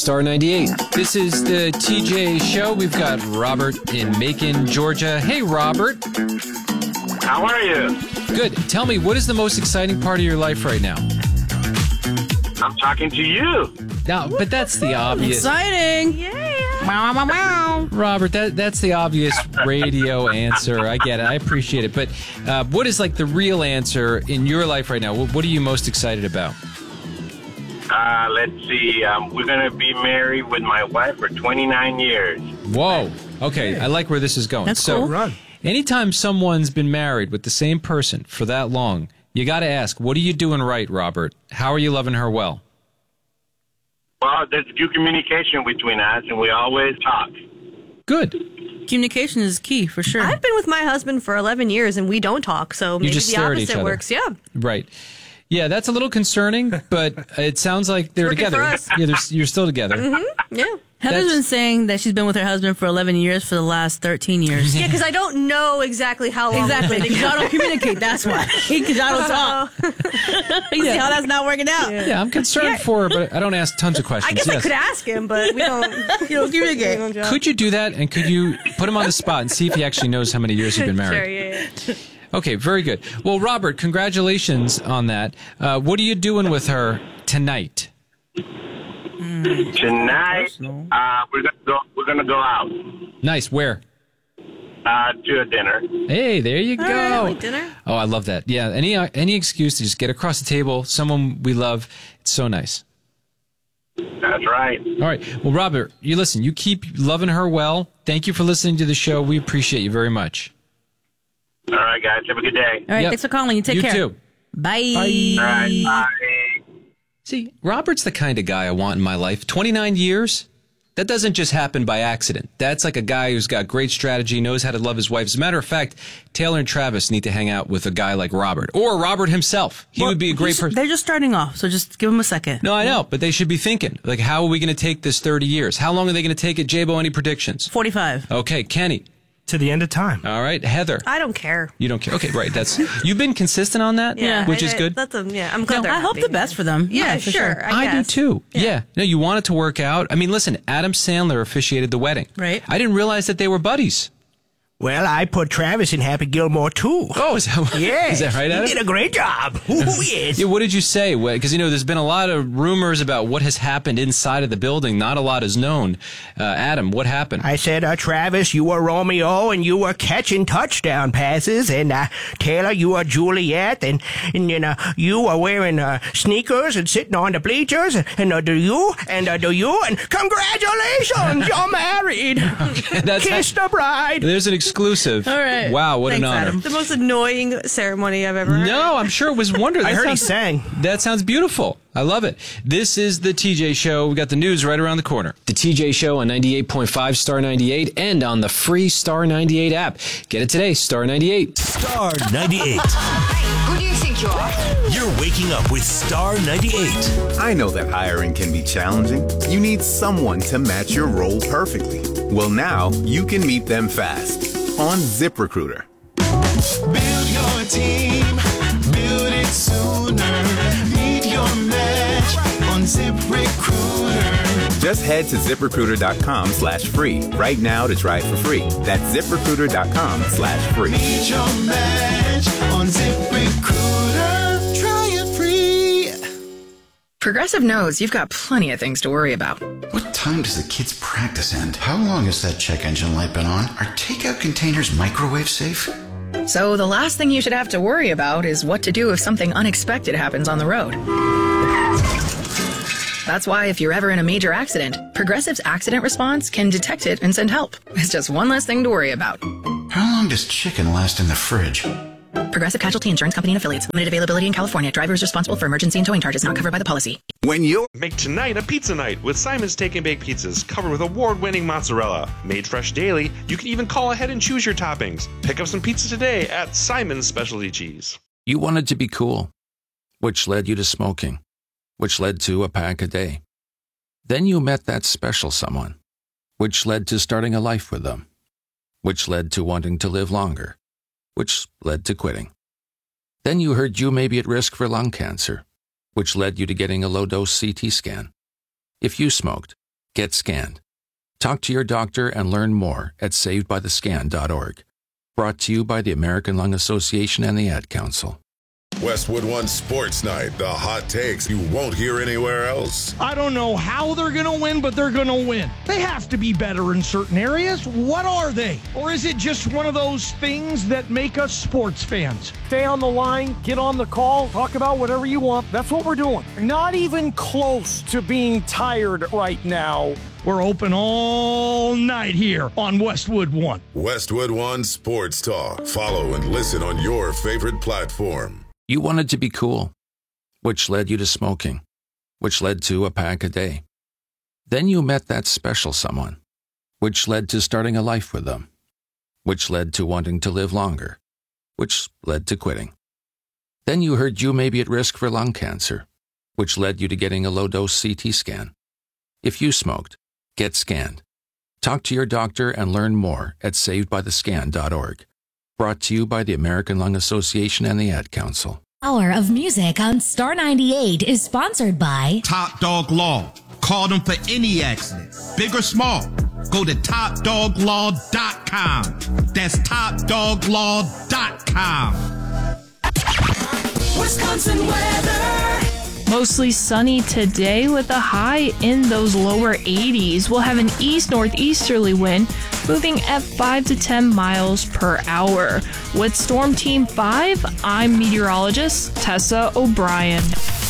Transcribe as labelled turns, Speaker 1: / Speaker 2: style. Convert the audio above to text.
Speaker 1: Star 98. This is the TJ Show. We've got Robert in Macon, Georgia. Hey, Robert.
Speaker 2: How are you?
Speaker 1: Good. Tell me, what is the most exciting part of your life right now?
Speaker 2: I'm talking to you.
Speaker 1: No, but that's the obvious.
Speaker 3: Exciting.
Speaker 4: Yeah.
Speaker 3: Wow, wow, wow.
Speaker 1: Robert, that's the obvious radio answer. I get it. I appreciate it. But what is like the real answer in your life right now? What are you most excited about?
Speaker 2: Let's see. We're going to be married with my wife for 29 years.
Speaker 1: Whoa. Okay, I like where this is going.
Speaker 3: That's
Speaker 1: so,
Speaker 3: cool.
Speaker 5: Run.
Speaker 1: anytime someone's been married with the same person for that long, you got to ask, what are you doing right, Robert? How are you loving her well?
Speaker 2: Well, there's good communication between us, and we always talk.
Speaker 1: Good.
Speaker 3: Communication is key, for sure.
Speaker 4: I've been with my husband for 11 years, and we don't talk, so maybe
Speaker 1: just
Speaker 4: the
Speaker 1: stare at each
Speaker 4: opposite
Speaker 1: other.
Speaker 4: works. Yeah.
Speaker 1: Right. Yeah, that's a little concerning, but it sounds like they're
Speaker 4: Working
Speaker 1: together.
Speaker 4: for us.
Speaker 1: Yeah, you're still together.
Speaker 4: Yeah.
Speaker 3: Heather's
Speaker 1: That's-
Speaker 3: been saying that she's been with her husband for 11 years for the last 13 years.
Speaker 4: Yeah, because I don't know exactly how long.
Speaker 3: Exactly.
Speaker 4: we've been
Speaker 3: Because y'all don't communicate, that's why. Because y'all don't talk. You see how that's not working out?
Speaker 1: Yeah, I'm concerned for her, but I don't ask tons of questions.
Speaker 4: I guess I
Speaker 1: Yes.
Speaker 4: could ask him, but we don't.
Speaker 3: You don't communicate.
Speaker 4: we don't
Speaker 1: Could you do that, and could you put him on the spot and see if he actually knows how many years you've been married?
Speaker 4: Sure, yeah.
Speaker 1: Okay, very good. Well, Robert, congratulations on that. What are you doing with her tonight?
Speaker 2: Tonight, we're gonna go out
Speaker 1: Nice. Where?
Speaker 2: to a dinner.
Speaker 1: Hey, there you go.
Speaker 4: right, like dinner?
Speaker 1: Oh, I love that. Yeah, any excuse to just get across the table, someone we love. It's so nice.
Speaker 2: That's right.
Speaker 1: All right. Well, Robert, you keep loving her well. Thank you for listening to the show. We appreciate you very much.
Speaker 2: All right, guys. Have a good day.
Speaker 3: All right,
Speaker 1: Yep.
Speaker 3: thanks for calling. You take
Speaker 1: You
Speaker 3: care.
Speaker 1: too.
Speaker 3: Bye.
Speaker 2: All right. Bye.
Speaker 1: See, Robert's the kind of guy I want in my life. 29 years? That doesn't just happen by accident. That's like a guy who's got great strategy, knows how to love his wife. As a matter of fact, Taylor and Travis need to hang out with a guy like Robert. Or Robert himself. He would be a great person.
Speaker 3: They're just starting off, so just give them a second.
Speaker 1: No, I know, but they should be thinking, like, how are we going to take this 30 years? How long are they going to take it? J-Bo, any predictions?
Speaker 3: 45.
Speaker 1: Okay, Kenny.
Speaker 5: To the end of time.
Speaker 1: All right, Heather.
Speaker 4: I don't care.
Speaker 1: You don't care. Okay, right. You've been consistent on that,
Speaker 4: Yeah,
Speaker 1: which is good.
Speaker 4: I'm glad
Speaker 3: No,
Speaker 4: they're
Speaker 3: I hope
Speaker 4: happy.
Speaker 3: the best for them.
Speaker 4: Yeah,
Speaker 3: for
Speaker 4: sure.
Speaker 1: I do
Speaker 4: guess.
Speaker 1: too. Yeah. No, you want it to work out. I mean, listen, Adam Sandler officiated the wedding.
Speaker 3: Right.
Speaker 1: I didn't realize that they were buddies.
Speaker 5: Well, I put Travis in Happy Gilmore, too.
Speaker 1: Oh, is that,
Speaker 5: Yeah.
Speaker 1: is that right, Adam?
Speaker 5: He did a great job. Oh, yes.
Speaker 1: Yeah, what did you say? Because, there's been a lot of rumors about what has happened inside of the building. Not a lot is known. Adam, what happened?
Speaker 5: I said, Travis, you were Romeo, and you were catching touchdown passes, and Taylor, you were Juliet, and you were wearing sneakers and sitting on the bleachers, and do you, and congratulations, you're married.
Speaker 1: That's
Speaker 5: Kiss the bride.
Speaker 1: There's an exclusive.
Speaker 3: All right.
Speaker 1: Wow, what
Speaker 3: Thanks,
Speaker 1: an honor.
Speaker 3: Adam.
Speaker 4: The most annoying ceremony I've ever heard.
Speaker 1: No, I'm sure it was wonderful.
Speaker 5: I
Speaker 1: That
Speaker 5: heard he
Speaker 1: sounds-
Speaker 5: sang.
Speaker 1: That sounds beautiful. I love it. This is the TJ Show. We got the news right around the corner. The TJ Show on 98.5 Star 98 and on the free Star 98 app. Get it today, Star 98.
Speaker 6: Star 98.
Speaker 7: Who do you think you are?
Speaker 6: You're waking up with Star 98.
Speaker 8: I know that hiring can be challenging. You need someone to match your role perfectly. Well, now you can meet them fast on ZipRecruiter.
Speaker 9: Build your team, build it sooner. Meet your match on ZipRecruiter.
Speaker 8: Just head to ZipRecruiter.com/free right now to try it for free. That's ZipRecruiter.com/free.
Speaker 9: Meet your match on ZipRecruiter. Try it free.
Speaker 7: Progressive knows you've got plenty of things to worry about.
Speaker 10: What time does the kids' practice end? How long has that check engine light been on? Are takeout containers microwave safe?
Speaker 7: So the last thing you should have to worry about is what to do if something unexpected happens on the road. That's why if you're ever in a major accident, Progressive's accident response can detect it and send help. It's just one less thing to worry about.
Speaker 10: How long does chicken last in the fridge?
Speaker 7: Progressive Casualty Insurance Company and Affiliates. Limited availability in California. Driver is responsible for emergency and towing charges not covered by the policy.
Speaker 8: When you're
Speaker 11: Make tonight a pizza night with Simon's Take and Bake Pizzas, covered with award-winning mozzarella. Made fresh daily, you can even call ahead and choose your toppings. Pick up some pizza today at Simon's Specialty Cheese.
Speaker 12: You wanted to be cool, which led you to smoking, which led to a pack a day. Then you met that special someone, which led to starting a life with them, which led to wanting to live longer, which led to quitting. Then you heard you may be at risk for lung cancer, which led you to getting a low-dose CT scan. If you smoked, Get scanned. Talk to your doctor and learn more at savedbythescan.org. Brought to you by the American Lung Association and the Ad Council.
Speaker 13: Westwood One Sports Night, the hot takes you won't hear anywhere else.
Speaker 14: I don't know how they're going to win, but they're going to win. They have to be better in certain areas. What are they? Or is it just one of those things that make us sports fans? Stay on the line, get on the call, talk about whatever you want. That's what we're doing. Not even close to being tired right now. We're open all night here on Westwood One.
Speaker 13: Westwood One Sports Talk. Follow and listen on your favorite platform.
Speaker 12: You wanted to be cool, which led you to smoking, which led to a pack a day. Then you met that special someone, which led to starting a life with them, which led to wanting to live longer, which led to quitting. Then you heard you may be at risk for lung cancer, which led you to getting a low-dose CT scan. If you smoked, get scanned. Talk to your doctor and learn more at savedbythescan.org. Brought to you by the American Lung Association and the Ad Council.
Speaker 15: Hour of Music on Star 98 is sponsored by
Speaker 16: Top Dog Law. Call them for any accident, big or small. Go to topdoglaw.com. That's topdoglaw.com.
Speaker 17: Wisconsin weather. Mostly sunny today with a high in those lower 80s. We'll have an east-northeasterly wind moving at 5 to 10 miles per hour. With Storm Team 5, I'm meteorologist Tessa O'Brien.